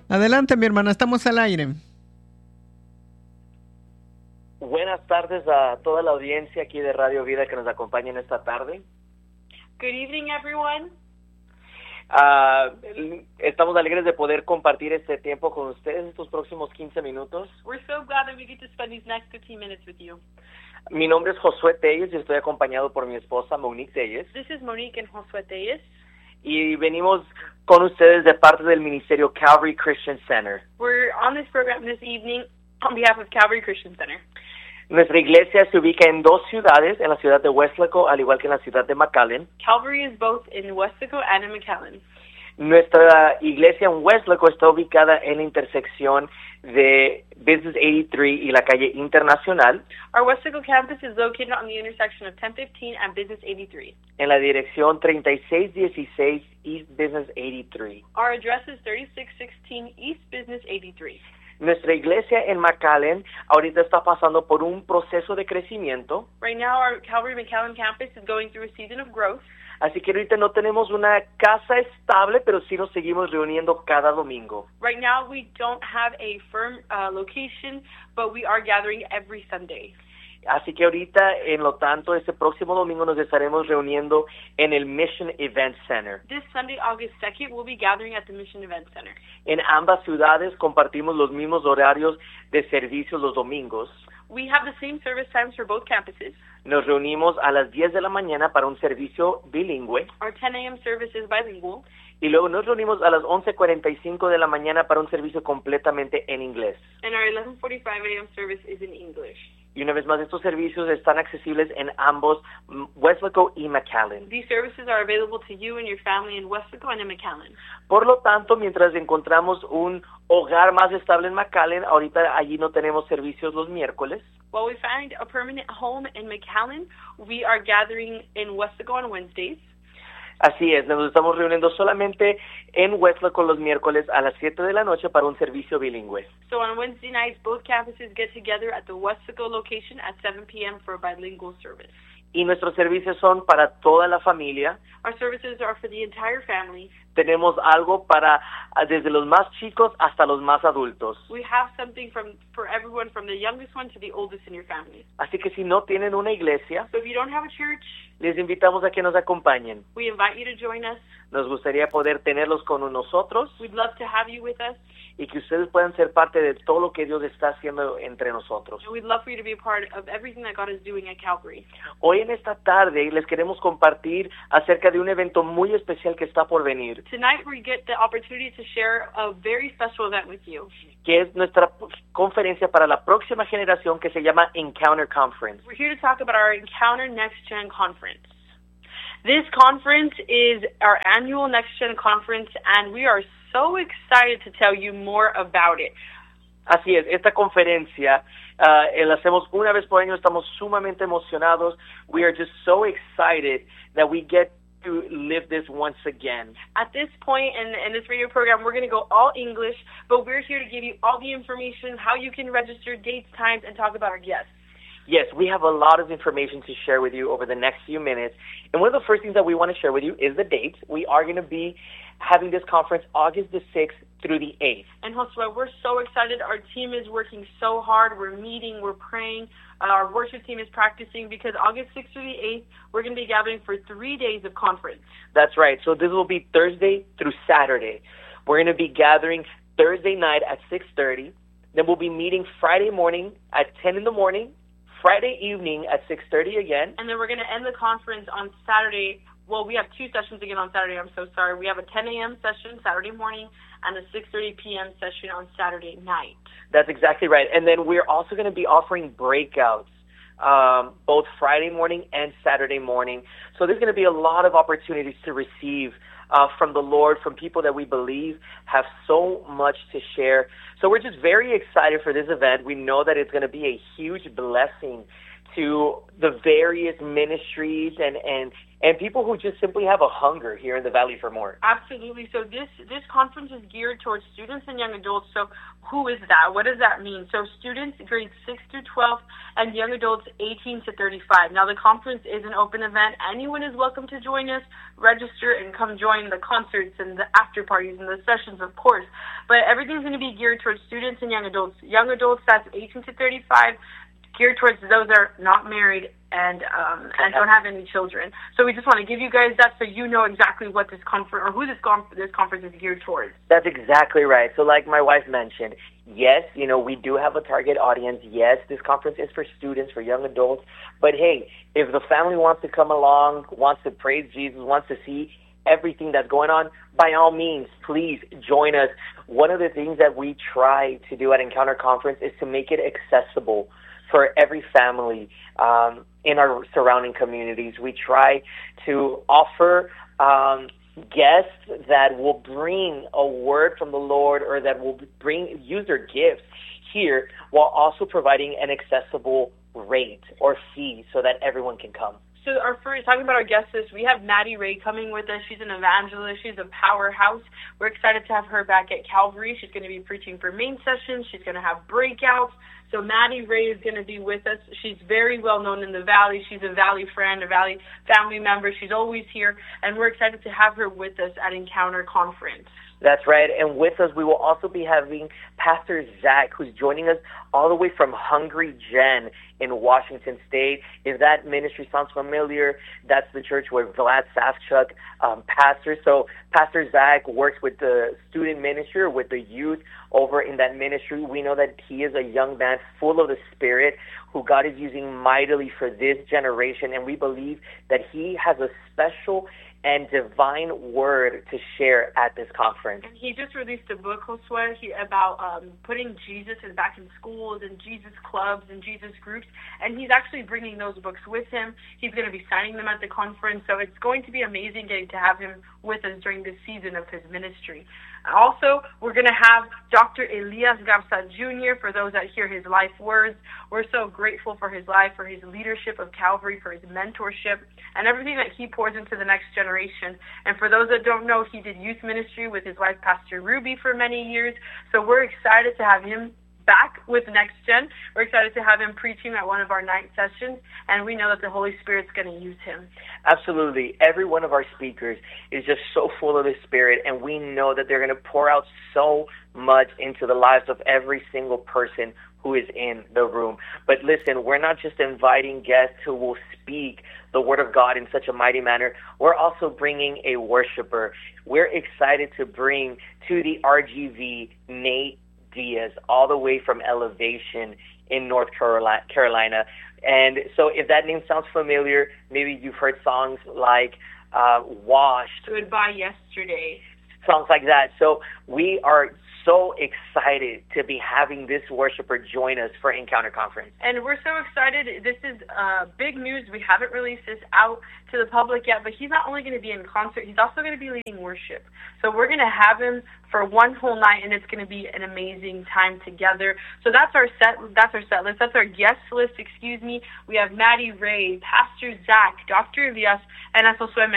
Adelante, mi hermana, estamos al aire. Buenas tardes a toda la audiencia aquí de Radio Vida que nos acompaña en esta tarde. Good evening, everyone. Estamos alegres de poder compartir este tiempo con ustedes estos próximos 15 minutos. We're so glad that we get to spend these next 15 minutes with you. Mi nombre es Josué Telles y estoy acompañado por mi esposa Monique Telles. This is Monique and Josué Telles. Y venimos con ustedes de parte del ministerio Calvary Christian Center. We're on this program this evening on behalf of Calvary Christian Center. Nuestra iglesia se ubica en dos ciudades, en la ciudad de Weslaco, al igual que en la ciudad de McAllen. Calvary is both in Weslaco and in McAllen. Nuestra iglesia en Weslaco está ubicada en la intersección de Business 83 y la calle Internacional. Our Weslaco campus is located on the intersection of 1015 and Business 83. En la dirección 3616 East Business 83. Our address is 3616 East Business 83. Nuestra iglesia en McAllen ahorita está pasando por un proceso de crecimiento. Right now, our Calvary McAllen campus is going through a season of growth. Así que ahorita no tenemos una casa estable, pero sí nos seguimos reuniendo cada domingo. Right now, we don't have a firm location, but we are gathering every Sunday. Así que ahorita, en lo tanto, este próximo domingo nos estaremos reuniendo en el Mission Event Center. This Sunday, August 2nd, we'll be gathering at the Mission Event Center. En ambas ciudades compartimos los mismos horarios de servicios los domingos. We have the same service times for both campuses. Nos reunimos a las 10 de la mañana para un servicio bilingüe. Our 10 a.m. service is bilingual. Y luego nos reunimos a las 11:45 de la mañana para un servicio completamente en inglés. And our 11:45 a.m. service is in English. Y una vez más, estos servicios están accesibles en ambos, Weslaco y McAllen. These services are available to you and your family in Weslaco and in McAllen. Por lo tanto, mientras encontramos un hogar más estable en McAllen, ahorita allí no tenemos servicios los miércoles. While we find a permanent home in McAllen, we are gathering in Weslaco on Wednesdays. Así es, nos estamos reuniendo solamente en Weslaco los miércoles a las 7 de la noche para un servicio bilingüe. So on Wednesday nights, both campuses get together at the Weslaco location at 7 p.m. for a bilingual service. Y nuestros servicios son para toda la familia. Our services are for the entire family. Tenemos algo para desde los más chicos hasta los más adultos. We have something for everyone, from the youngest one to the oldest in your family. Así que si no tienen una iglesia, So if you don't have a church, les invitamos a que nos acompañen. we invite you to join us. Nos gustaría poder tenerlos con nosotros We'd love to have you with us. y que ustedes puedan ser parte de todo lo que Dios está haciendo entre nosotros. And we'd love for you to be a part of everything that God is doing at Calvary. Hoy en esta tarde les queremos compartir acerca de un evento muy especial que está por venir, Tonight we get the opportunity to share a very special event with you. que es nuestra conferencia para la próxima generación que se llama Encounter Conference. We're here to talk about our Encounter Next Gen Conference. This conference is our annual Next Gen Conference, and we are so excited to tell you more about it. Así es, esta conferencia la hacemos una vez por año, estamos sumamente emocionados. We are just so excited that we get to live this once again. At this point in this radio program, we're going to go all English, but we're here to give you all the information, how you can register, dates, times, and talk about our guests. Yes, we have a lot of information to share with you over the next few minutes. And one of the first things that we want to share with you is the dates. We are going to be having this conference August the 6th through the 8th. And Josue, we're so excited. Our team is working so hard. We're meeting, we're praying. Our worship team is practicing because August 6th through the 8th, we're going to be gathering for 3 days of conference. That's right. So this will be Thursday through Saturday. We're going to be gathering Thursday night at 6:30. Then we'll be meeting Friday morning at 10 in the morning, Friday evening at 6:30 again. And then we're going to end the conference on Saturday. Well, we have 2 sessions again on Saturday. I'm so sorry. We have a 10 a.m. session Saturday morning and a 6:30 p.m. session on Saturday night. That's exactly right. And then we're also going to be offering breakouts both Friday morning and Saturday morning. So there's going to be a lot of opportunities to receive from the Lord, from people that we believe have so much to share. So we're just very excited for this event. We know that it's going to be a huge blessing to the various ministries and people who just simply have a hunger here in the Valley for more. Absolutely. So this conference is geared towards students and young adults. So who is that? What does that mean? So students grades 6 through 12 and young adults 18 to 35. Now the conference is an open event. Anyone is welcome to join us, register, and come join the concerts and the after parties and the sessions, of course. But everything's going to be geared towards students and young adults. Young adults, that's 18 to 35. Geared towards those that are not married and don't have any children. So we just want to give you guys that so you know exactly what this conference or who this conference is geared towards. That's exactly right. So like my wife mentioned, yes, we do have a target audience. Yes, this conference is for students, for young adults. But hey, if the family wants to come along, wants to praise Jesus, wants to see everything that's going on, by all means, please join us. One of the things that we try to do at Encounter Conference is to make it accessible for every family in our surrounding communities. We try to offer guests that will bring a word from the Lord or that will use their gifts here while also providing an accessible rate or fee so that everyone can come. So talking about our guest list, we have Maddie Ray coming with us. She's an evangelist. She's a powerhouse. We're excited to have her back at Calvary. She's going to be preaching for main sessions. She's going to have breakouts. So Maddie Ray is going to be with us. She's very well known in the Valley. She's a Valley friend, a Valley family member. She's always here, and we're excited to have her with us at Encounter Conference. That's right. And with us, we will also be having Pastor Zach, who's joining us all the way from Hungry Gen in Washington State. If that ministry sounds familiar, that's the church where Vlad Savchuk pastors. So Pastor Zach works with the student ministry or with the youth over in that ministry. We know that he is a young man full of the Spirit who God is using mightily for this generation. And we believe that he has a special and divine word to share at this conference. And he just released a book, Josue, about putting Jesus back in schools and Jesus clubs and Jesus groups, and he's actually bringing those books with him. He's going to be signing them at the conference, so it's going to be amazing getting to have him with us during this season of his ministry. Also, we're going to have Dr. Elias Garza Jr. for those that hear his life words. We're so grateful for his life, for his leadership of Calvary, for his mentorship, and everything that he pours into the next generation. And for those that don't know, he did youth ministry with his wife, Pastor Ruby, for many years. So we're excited to have him back with Next Gen. We're excited to have him preaching at one of our night sessions, and we know that the Holy Spirit's going to use him. Absolutely. Every one of our speakers is just so full of the Spirit, and we know that they're going to pour out so much into the lives of every single person who is in the room. But listen, we're not just inviting guests who will speak the Word of God in such a mighty manner. We're also bringing a worshiper. We're excited to bring to the RGV Nate Diaz, all the way from Elevation in North Carolina. And so if that name sounds familiar, maybe you've heard songs like Washed. Goodbye Yesterday. Songs like that. So we are so excited to be having this worshiper join us for Encounter Conference. And we're so excited. This is big news. We haven't released this out to the public yet, but he's not only going to be in concert, he's also going to be leading worship. So we're going to have him for one whole night, and it's going to be an amazing time together. So that's our set list. That's our guest list, We have Maddie Ray, Pastor Zach, Dr. Elias, and as Josue